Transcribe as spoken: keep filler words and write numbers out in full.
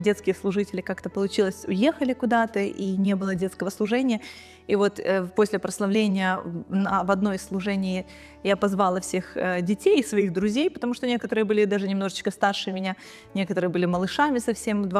Детские служители как-то получилось уехали куда-то, и не было детского служения. И вот э, после прославления в на в одно из служений я позвала всех, э, детей, своих друзей, потому что некоторые были даже немножечко старше меня, некоторые были малышами совсем, два